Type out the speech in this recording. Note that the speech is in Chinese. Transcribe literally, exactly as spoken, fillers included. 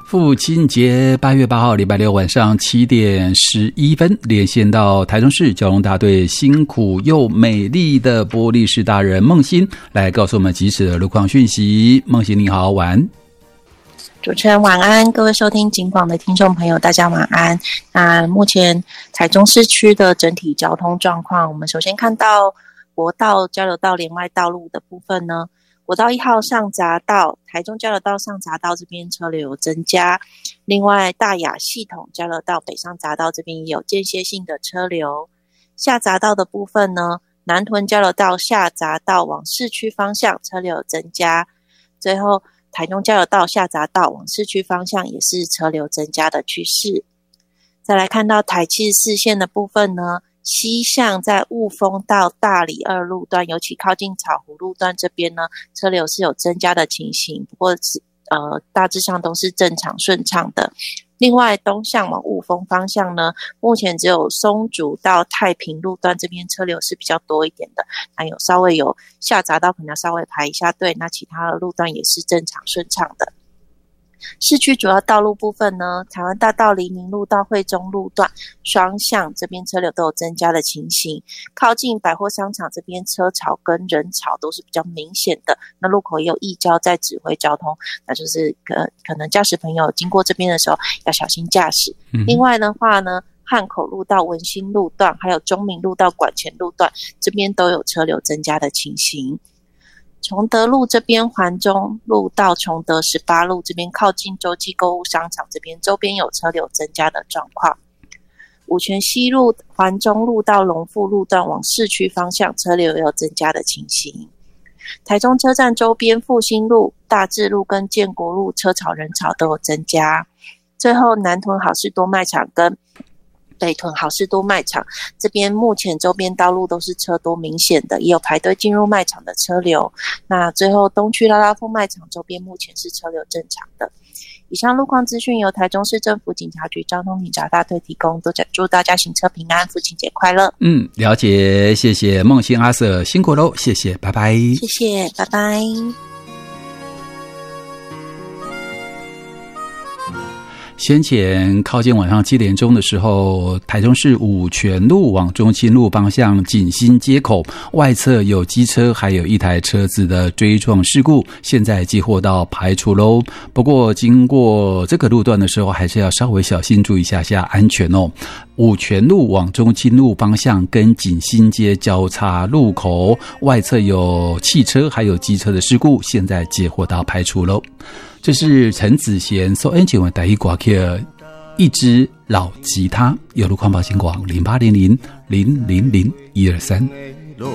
父亲节八月八号礼拜六晚上七点十一分，连线到台中市交通大队辛苦又美丽的玻璃市大人孟欣，来告诉我们即时的路况讯息。孟欣你好，晚安。 主持人晚安，各位收听警广的听众朋友大家晚安。那目前台中市区的整体交通状况，我们首先看到国道交流道连外道路的部分呢，国道一号上匝道台中交流道上匝道这边车流有增加，另外大雅系统交流道北上匝道这边也有间歇性的车流。下匝道的部分呢，南屯交流道下匝道往市区方向车流有增加，最后台中交流道下匝道往市区方向也是车流增加的趋势。再来看到台七十四线的部分呢，西向在雾峰到大里二路段，尤其靠近草湖路段这边呢，车流是有增加的情形，不过呃大致上都是正常顺畅的。另外东向往雾峰方向呢，目前只有松竹到太平路段这边车流是比较多一点的，那有稍微有下匝道可能要稍微排一下队，那其他的路段也是正常顺畅的。市区主要道路部分呢，台湾大道黎明路到惠中路段双向这边车流都有增加的情形，靠近百货商场这边车潮跟人潮都是比较明显的，那路口也有义交在指挥交通，那就是可可能驾驶朋友经过这边的时候要小心驾驶、嗯、另外的话呢，汉口路到文心路段还有中明路到管前路段这边都有车流增加的情形。崇德路这边环中路到崇德十八路这边靠近洲际购物商场这边周边有车流增加的状况。五权西路环中路到龙富路段往市区方向车流有增加的情形。台中车站周边复兴路、大智路跟建国路车潮人潮都有增加。最后南屯好事多卖场跟北屯好事多卖场这边目前周边道路都是车多明显的，也有排队进入卖场的车流。那最后东区拉拉富卖场周边目前是车流正常的。以上路况资讯由台中市政府警察局交通警察大队提供，都祝大家行车平安，父亲节快乐。 嗯，了解，谢谢孟欣阿 Sir， 辛苦喽，谢谢，拜拜。 谢谢，拜拜。 先前靠近晚上七点钟的时候，台中市五权路往中清路方向锦新街口外侧有机车还有一台车子的追撞事故，现在接获到排除咯。不过经过这个路段的时候，还是要稍微小心注意一下下安全哦。五权路往中清路方向跟锦新街交叉路口外侧有汽车还有机车的事故，现在接获到排除咯。这是陈子贤所演唱的台语歌曲《一支老吉他》，有路况报警广零八零零零零零一二三。